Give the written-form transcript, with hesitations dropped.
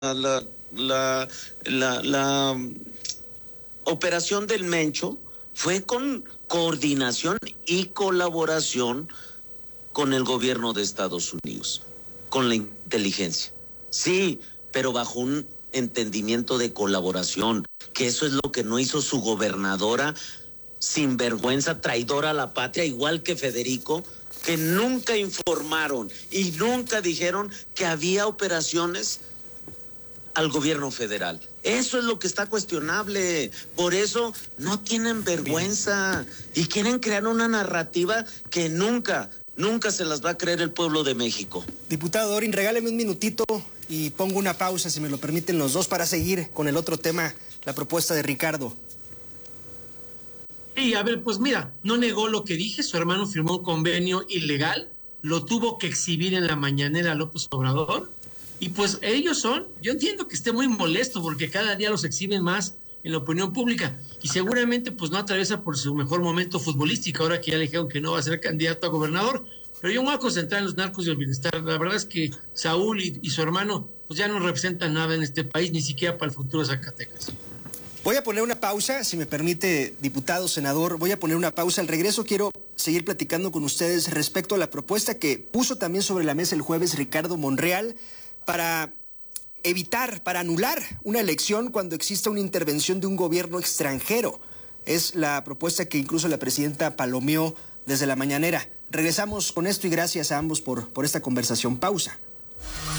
la, la, la operación del Mencho fue con coordinación y colaboración con el gobierno de Estados Unidos, con la inteligencia. Sí, pero bajo un entendimiento de colaboración, que eso es lo que no hizo su gobernadora, sinvergüenza, traidora a la patria, igual que Federico, que nunca informaron y nunca dijeron que había operaciones al gobierno federal. Eso es lo que está cuestionable. Por eso no tienen vergüenza y quieren crear una narrativa que nunca se las va a creer el pueblo de México. Diputado Dorin, regáleme un minutito y pongo una pausa, si me lo permiten los dos, para seguir con el otro tema, la propuesta de Ricardo. Sí, a ver, pues mira, no negó lo que dije, su hermano firmó un convenio ilegal, lo tuvo que exhibir en la mañanera López Obrador, y pues ellos son, yo entiendo que esté muy molesto porque cada día los exhiben más en la opinión pública, y seguramente pues no atraviesa por su mejor momento futbolístico, ahora que ya le dijeron que no va a ser candidato a gobernador, pero yo me voy a concentrar en los narcos y el bienestar. La verdad es que Saúl y su hermano pues ya no representan nada en este país, ni siquiera para el futuro de Zacatecas. Voy a poner una pausa, si me permite, diputado, senador, voy a poner una pausa. Al regreso quiero seguir platicando con ustedes respecto a la propuesta que puso también sobre la mesa el jueves Ricardo Monreal para evitar, para anular una elección cuando exista una intervención de un gobierno extranjero. Es la propuesta que incluso la presidenta palomeó desde la mañanera. Regresamos con esto y gracias a ambos por esta conversación. Pausa.